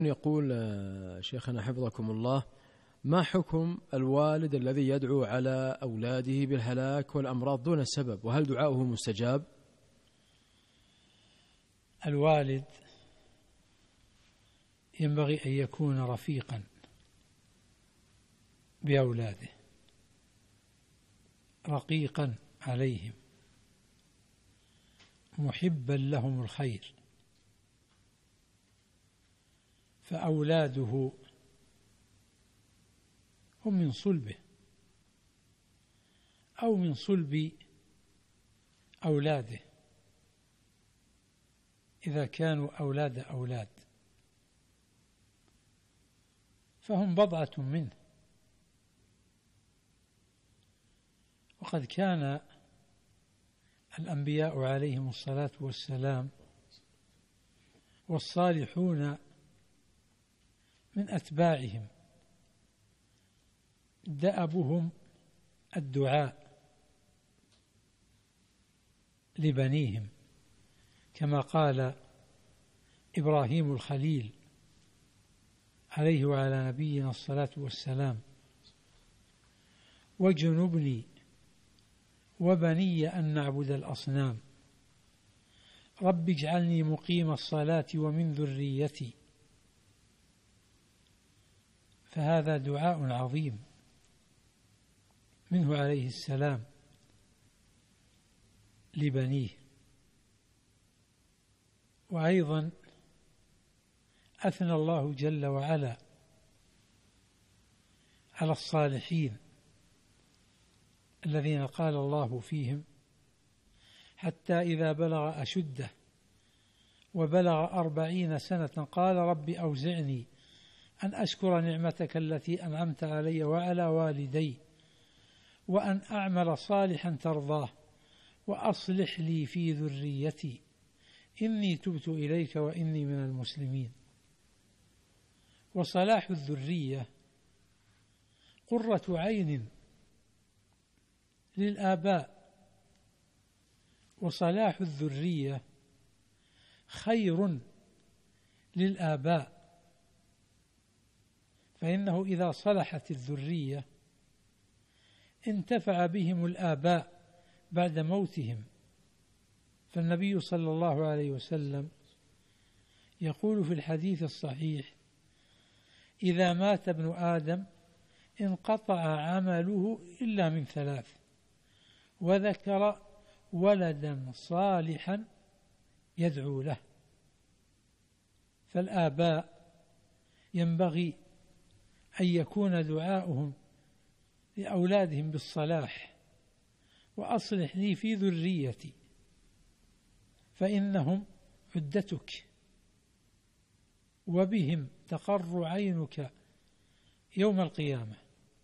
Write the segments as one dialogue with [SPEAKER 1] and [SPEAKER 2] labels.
[SPEAKER 1] يقول شيخنا حفظكم الله: ما حكم الوالد الذي يدعو على أولاده بالهلاك والأمراض دون السبب، وهل دعاؤه مستجاب؟
[SPEAKER 2] الوالد ينبغي أن يكون رفيقا بأولاده، رقيقا عليهم، محبا لهم الخير، فأولاده هم من صلبه أو من صلب أولاده إذا كانوا أولاد فهم بضعة منه. وقد كان الأنبياء عليهم الصلاة والسلام والصالحون من أتباعهم دأبهم الدعاء لبنيهم، كما قال إبراهيم الخليل عليه وعلى نبينا الصلاة والسلام: واجنبني وبني أن نعبد الأصنام رب اجعلني مقيم الصلاة ومن ذريتي. فهذا دعاء عظيم منه عليه السلام لبنيه. وأيضا أثنى الله جل وعلا على الصالحين الذين قال الله فيهم: حتى إذا بلغ أشده وبلغ 40 سنة قال رب أوزعني أن أشكر نعمتك التي أنعمت علي وعلى والدي وأن أعمل صالحا ترضاه وأصلح لي في ذريتي إني تبت إليك وإني من المسلمين. وصلاح الذرية قرة عين للآباء، وصلاح الذرية خير للآباء، فإنه إذا صلحت الذرية انتفع بهم الآباء بعد موتهم. فالنبي صلى الله عليه وسلم يقول في الحديث الصحيح: إذا مات ابن آدم انقطع عمله إلا من 3، وذكر ولدا صالحا يدعو له. فالآباء ينبغي أن يكون دعاؤهم لأولادهم بالصلاح: وأصلح لي في ذريتي فإنهم عدتك وبهم تقر عينك يوم القيامة.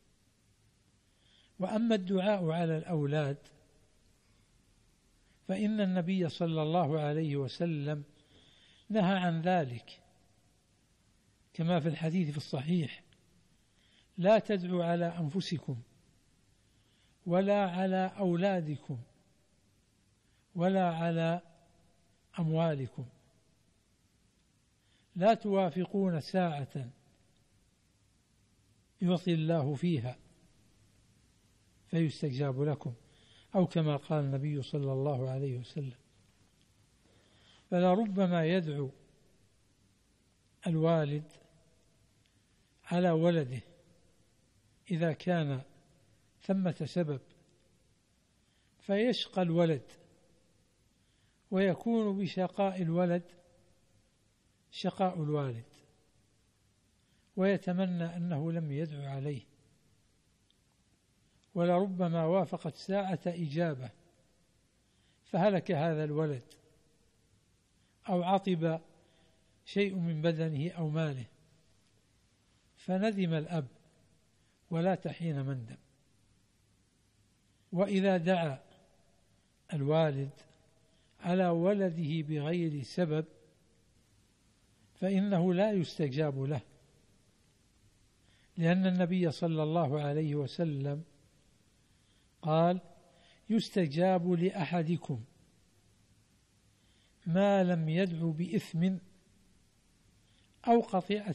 [SPEAKER 2] وأما الدعاء على الأولاد فإن النبي صلى الله عليه وسلم نهى عن ذلك، كما في الحديث في الصحيح: لا تدعوا على أنفسكم ولا على أولادكم ولا على أموالكم، لا توافقون ساعة يعطي الله فيها فيستجاب لكم، أو كما قال النبي صلى الله عليه وسلم. فلربما يدعو الوالد على ولده إذا كان ثمة سبب فيشقى الولد، ويكون بشقاء الولد شقاء الوالد، ويتمنى أنه لم يدعو عليه. ولربما وافقت ساعة إجابة فهلك هذا الولد أو عطب شيء من بدنه أو ماله، فندم الأب ولا تحين مندم. وإذا دعا الوالد على ولده بغير سبب فإنه لا يستجاب له، لأن النبي صلى الله عليه وسلم قال: يستجاب لأحدكم ما لم يدع بإثم أو قطيعة